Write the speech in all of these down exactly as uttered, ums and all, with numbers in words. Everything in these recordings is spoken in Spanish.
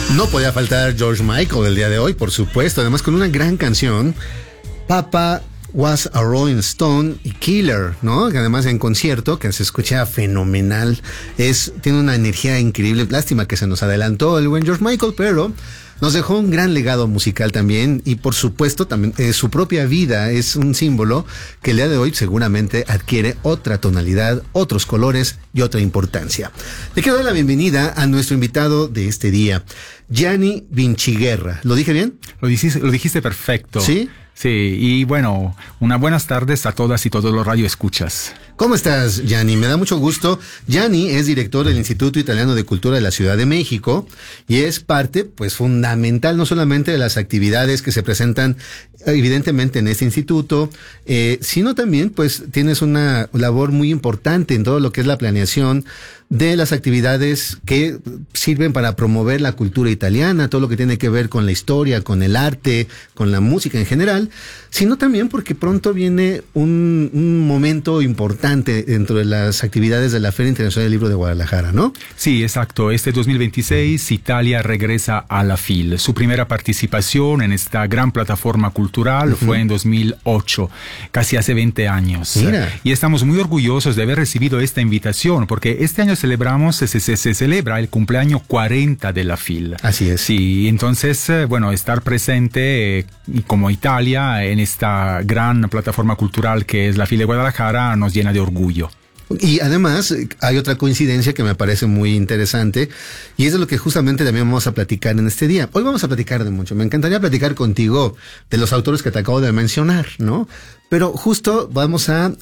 No podía faltar George Michael el día de hoy, por supuesto, además con una gran canción, Papa Was a Rolling Stone y Killer, ¿no? Que además en concierto, que se escucha fenomenal, es, tiene una energía increíble. Lástima que se nos adelantó el buen George Michael, pero nos dejó un gran legado musical también, y por supuesto también eh, su propia vida es un símbolo que el día de hoy seguramente adquiere otra tonalidad, otros colores y otra importancia. Le quiero dar la bienvenida a nuestro invitado de este día, Gianni Vinciguerra. ¿Lo dije bien? Lo dijiste, lo dijiste perfecto. ¿Sí? Sí, y bueno, unas buenas tardes a todas y todos los radioescuchas. ¿Cómo estás, Gianni? Me da mucho gusto. Gianni es director del Instituto Italiano de Cultura de la Ciudad de México y es parte, pues, fundamental no solamente de las actividades que se presentan evidentemente en este instituto, eh, sino también, pues, tienes una labor muy importante en todo lo que es la planeación de las actividades que sirven para promover la cultura italiana, todo lo que tiene que ver con la historia, con el arte, con la música en general, sino también porque pronto viene un, un momento importante dentro de las actividades de la Feria Internacional del Libro de Guadalajara, ¿no? Sí, exacto. Este dos mil veintiséis Italia regresa a la F I L. Su primera participación en esta gran plataforma cultural uh-huh. fue en dos mil ocho, casi hace veinte años. Mira. Y estamos muy orgullosos de haber recibido esta invitación, porque este año celebramos, se, se, se celebra el cumpleaños cuarenta de la F I L. Así es. Sí, entonces, bueno, estar presente eh, como Italia en esta gran plataforma cultural que es la F I L de Guadalajara nos llena de orgullo. Y además hay otra coincidencia que me parece muy interesante y es de lo que justamente también vamos a platicar en este día. Hoy vamos a platicar de mucho. Me encantaría platicar contigo de los autores que te acabo de mencionar, ¿no? Pero justo vamos a,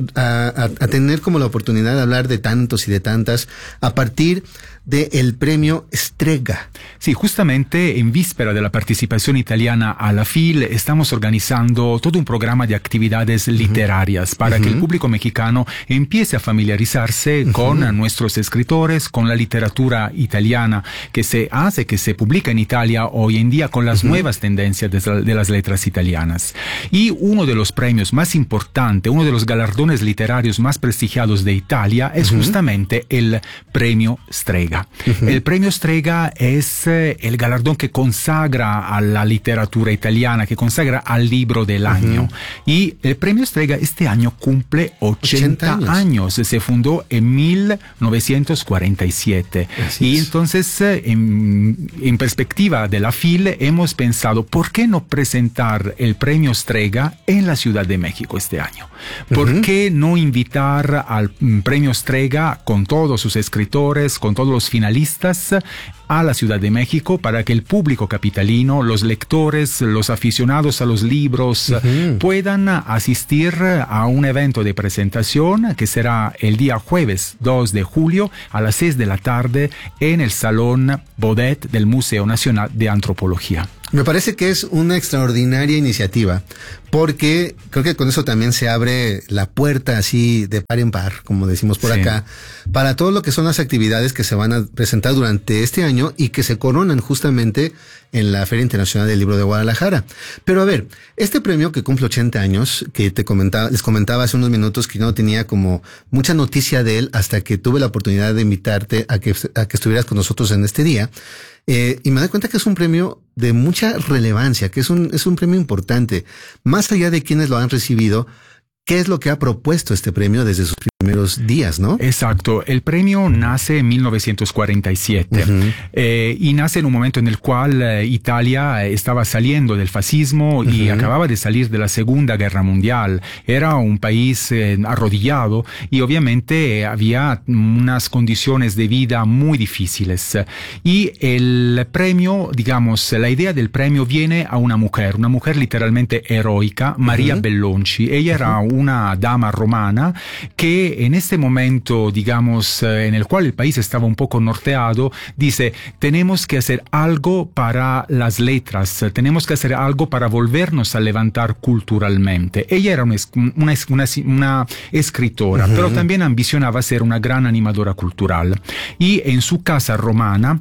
a, a tener como la oportunidad de hablar de tantos y de tantas a partir del premio Strega. Sí, justamente en víspera de la participación italiana a la F I L estamos organizando todo un programa de actividades literarias uh-huh. para uh-huh. que el público mexicano empiece a familiarizarse uh-huh. con nuestros escritores, con la literatura italiana que se hace, que se publica en Italia hoy en día, con las uh-huh. nuevas tendencias de, de las letras italianas. Y uno de los premios más importantes, uno de los galardones literarios más prestigiados de Italia es uh-huh. justamente el premio Strega. Uh-huh. El premio Strega es eh, el galardón que consagra a la literatura italiana, que consagra al libro del año. Uh-huh. Y el premio Strega este año cumple ochenta años. Se fundó en mil novecientos cuarenta y siete. Así y es. Entonces, eh, en, en perspectiva de la F I L, hemos pensado, ¿por qué no presentar el premio Strega en la Ciudad de México este año? ¿Por uh-huh. qué no invitar al premio Strega con todos sus escritores, con todos los finalistas a la Ciudad de México para que el público capitalino, los lectores, los aficionados a los libros uh-huh. puedan asistir a un evento de presentación que será el día jueves dos de julio a las seis de la tarde en el Salón Baudet del Museo Nacional de Antropología? Me parece que es una extraordinaria iniciativa, porque creo que con eso también se abre la puerta así de par en par, como decimos por sí. acá, para todo lo que son las actividades que se van a presentar durante este año y que se coronan justamente en la Feria Internacional del Libro de Guadalajara. Pero a ver, este premio que cumple ochenta años, que te comentaba, les comentaba hace unos minutos que yo no tenía como mucha noticia de él hasta que tuve la oportunidad de invitarte a que, a que estuvieras con nosotros en este día. Eh, y me doy cuenta que es un premio de mucha relevancia, que es un, es un premio importante. Más allá de quienes lo han recibido, ¿qué es lo que ha propuesto este premio desde sus primeros días, no? Exacto. El premio nace en mil novecientos cuarenta y siete uh-huh. eh, y nace en un momento en el cual eh, Italia estaba saliendo del fascismo uh-huh. y acababa de salir de la Segunda Guerra Mundial. Era un país eh, arrodillado y obviamente eh, había unas condiciones de vida muy difíciles. Y el premio, digamos, la idea del premio viene a una mujer, una mujer literalmente heroica, Maria uh-huh. Bellonci. Ella uh-huh. era una dama romana que en este momento, digamos, en el cual el país estaba un poco norteado, dice, tenemos que hacer algo para las letras, tenemos que hacer algo para volvernos a levantar culturalmente. Ella era una, una, una, una escritora, uh-huh. pero también ambicionaba ser una gran animadora cultural. Y en su casa romana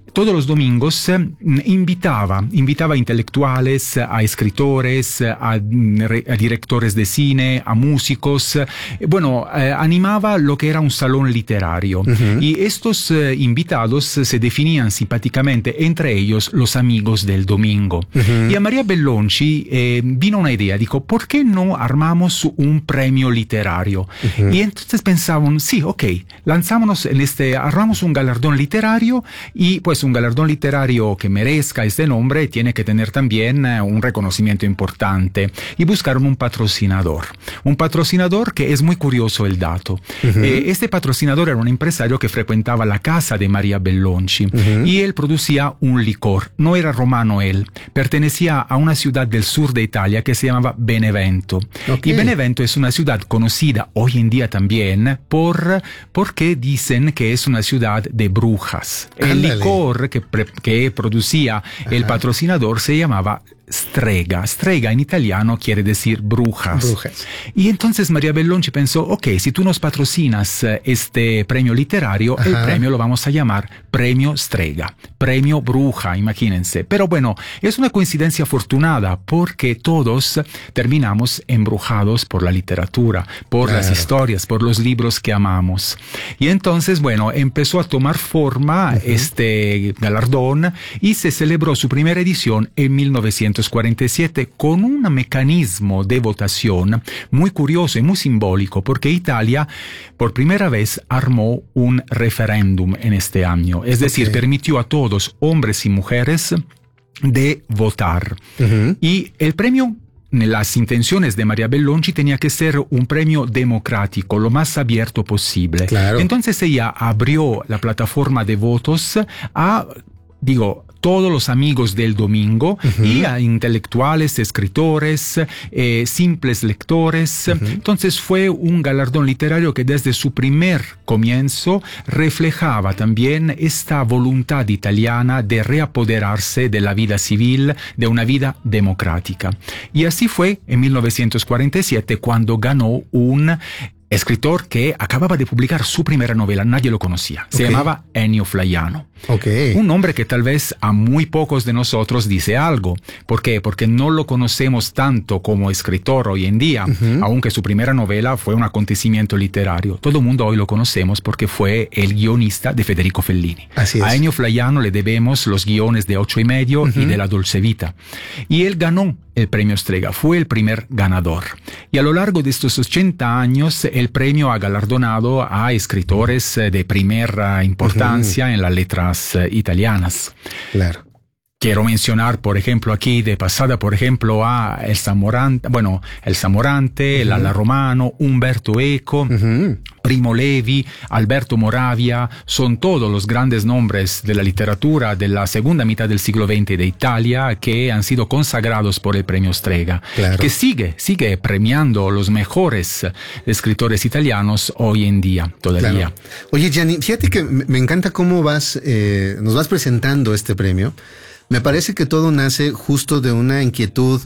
todos los domingos eh, invitaba, invitaba a intelectuales, a escritores, a, a directores de cine, a músicos. Eh, bueno, eh, animaba lo que era un salón literario. Uh-huh. Y estos eh, invitados se definían simpáticamente entre ellos los amigos del domingo. Uh-huh. Y a María Bellonci eh, vino una idea, dijo, ¿por qué no armamos un premio literario? Uh-huh. Y entonces pensaban, sí, ok, lanzámonos en este, armamos un galardón literario y pues un galardón literario que merezca este nombre tiene que tener también eh, un reconocimiento importante. Y buscaron un patrocinador. Un patrocinador que es muy curioso el dato. Uh-huh. Eh, este patrocinador era un empresario que frecuentaba la casa de María Bellonci. Uh-huh. Y él producía un licor. No era romano él. Pertenecía a una ciudad del sur de Italia que se llamaba Benevento. Okay. Y Benevento es una ciudad conocida hoy en día también por, porque dicen que es una ciudad de brujas. El Ándale. licor que, pre, que producía Ajá. el patrocinador se llamaba Strega. Strega en italiano quiere decir brujas. brujas. Y entonces María Bellonci pensó, ok, si tú nos patrocinas este premio literario, Ajá. el premio lo vamos a llamar Premio Strega, Premio Bruja, imagínense. Pero bueno, es una coincidencia afortunada porque todos terminamos embrujados por la literatura, por claro. las historias, por los libros que amamos. Y entonces, bueno, empezó a tomar forma uh-huh. este galardón y se celebró su primera edición en mil novecientos cuarenta y siete con un mecanismo de votación muy curioso y muy simbólico porque Italia por primera vez armó un referéndum en este año, es decir, okay. permitió a todos, hombres y mujeres, de votar. Uh-huh. Y el premio, las intenciones de María Bellonci tenía que ser un premio democrático, lo más abierto posible. Claro. Entonces ella abrió la plataforma de votos a, digo, todos los amigos del domingo uh-huh. y a intelectuales, escritores, eh, simples lectores. Uh-huh. Entonces fue un galardón literario que desde su primer comienzo reflejaba también esta voluntad italiana de reapoderarse de la vida civil, de una vida democrática. Y así fue en mil novecientos cuarenta y siete cuando ganó un escritor que acababa de publicar su primera novela, nadie lo conocía. Se okay. llamaba Ennio Flaiano. Okay. Un nombre que tal vez a muy pocos de nosotros dice algo. ¿Por qué? Porque no lo conocemos tanto como escritor hoy en día, uh-huh. aunque su primera novela fue un acontecimiento literario. Todo el mundo hoy lo conocemos porque fue el guionista de Federico Fellini. Así es. A Ennio Flaiano le debemos los guiones de Ocho y Medio uh-huh. y de La Dolce Vita. Y él ganó el premio Strega, fue el primer ganador. Y a lo largo de estos ochenta años, el premio ha galardonado a escritores de primera importancia uh-huh. en las letras italianas. Claro. Quiero mencionar, por ejemplo, aquí de pasada, por ejemplo, a Elsa Morante, bueno, Elsa Morante, uh-huh. Lalla Romano, Umberto Eco, uh-huh. Primo Levi, Alberto Moravia, son todos los grandes nombres de la literatura de la segunda mitad del siglo veinte de Italia que han sido consagrados por el premio Strega, claro. que sigue, sigue premiando los mejores escritores italianos hoy en día, todavía. Claro. Oye, Gianni, fíjate que me encanta cómo vas, eh, nos vas presentando este premio. Me parece que todo nace justo de una inquietud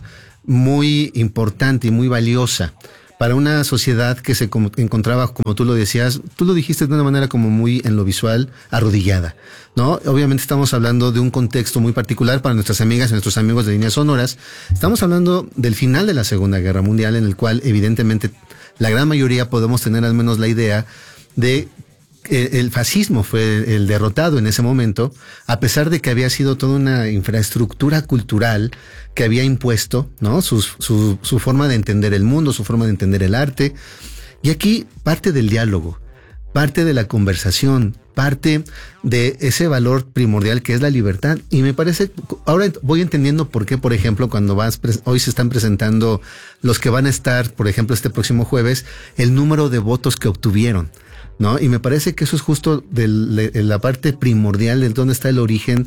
muy importante y muy valiosa para una sociedad que se encontraba, como tú lo decías, tú lo dijiste de una manera como muy en lo visual, arrodillada, ¿no? Obviamente estamos hablando de un contexto muy particular para nuestras amigas y nuestros amigos de Líneas Sonoras. Estamos hablando del final de la Segunda Guerra Mundial, en el cual evidentemente la gran mayoría podemos tener al menos la idea de el fascismo fue el derrotado en ese momento, a pesar de que había sido toda una infraestructura cultural que había impuesto, ¿no? Su, su, su forma de entender el mundo, su forma de entender el arte. Y aquí parte del diálogo, parte de la conversación, parte de ese valor primordial que es la libertad. Y me parece, ahora voy entendiendo por qué, por ejemplo, cuando vas, hoy se están presentando los que van a estar, por ejemplo, este próximo jueves, el número de votos que obtuvieron, ¿no? Y me parece que eso es justo de la parte primordial de dónde está el origen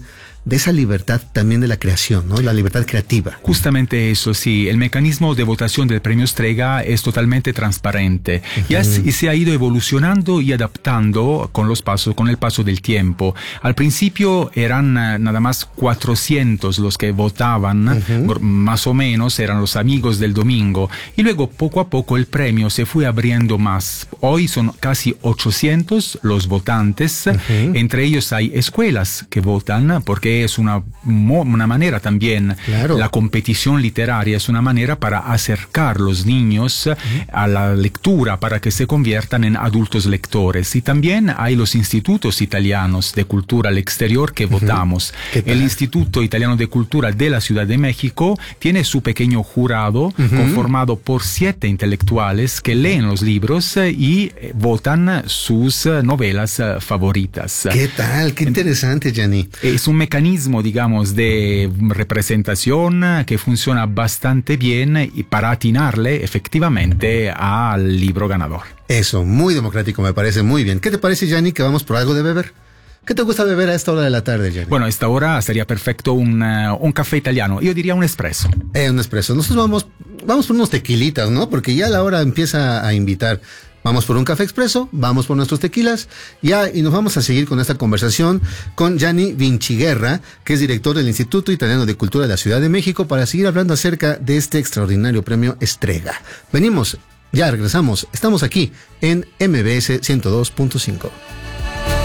de esa libertad también de la creación, ¿no? La libertad creativa. Justamente eso, sí. El mecanismo de votación del premio Strega es totalmente transparente uh-huh. y, has, y se ha ido evolucionando y adaptando con los pasos, con el paso del tiempo. Al principio eran uh, nada más cuatrocientos los que votaban, uh-huh. más o menos eran los amigos del domingo, y luego poco a poco el premio se fue abriendo más. Hoy son casi ochocientos los votantes, uh-huh. entre ellos hay escuelas que votan, porque es una, una manera también, claro. la competición literaria es una manera para acercar los niños uh-huh. a la lectura, para que se conviertan en adultos lectores. Y también hay los institutos italianos de cultura al exterior que uh-huh. votamos. El Instituto Italiano de Cultura de la Ciudad de México tiene su pequeño jurado uh-huh. conformado por siete intelectuales que leen los libros y votan sus novelas favoritas. ¿Qué tal? Qué interesante, Gianni. Es un mecanismo, digamos, de representación que funciona bastante bien y para atinarle efectivamente al libro ganador. Eso, muy democrático, me parece muy bien. ¿Qué te parece, Gianni, que vamos por algo de beber? ¿Qué te gusta beber a esta hora de la tarde, Gianni? Bueno, a esta hora sería perfecto un, uh, un café italiano. Yo diría un espresso. Eh, un espresso. Nosotros vamos, vamos por unos tequilitas, ¿no? Porque ya la hora empieza a invitar. Vamos por un café expreso, vamos por nuestros tequilas, ya, y nos vamos a seguir con esta conversación con Gianni Vinciguerra, que es director del Instituto Italiano de Cultura de la Ciudad de México, para seguir hablando acerca de este extraordinario premio Strega. Venimos, ya regresamos, estamos aquí en M B S ciento dos punto cinco.